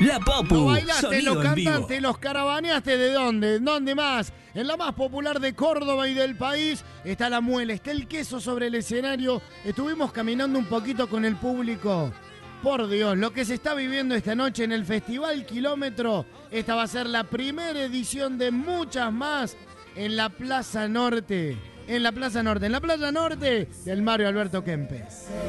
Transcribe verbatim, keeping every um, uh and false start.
La Popu, Lo bailaste, sonido lo en vivo. cantaste, los carabaneaste, ¿de dónde? ¿Dónde más? En la más popular de Córdoba y del país está la muela, está el queso sobre el escenario. Estuvimos caminando un poquito con el público. Por Dios, lo que se está viviendo esta noche en el Festival Kilómetro, esta va a ser la primera edición de muchas más en la Plaza Norte. En la Plaza Norte, en la Plaza Norte del Mario Alberto Kempes.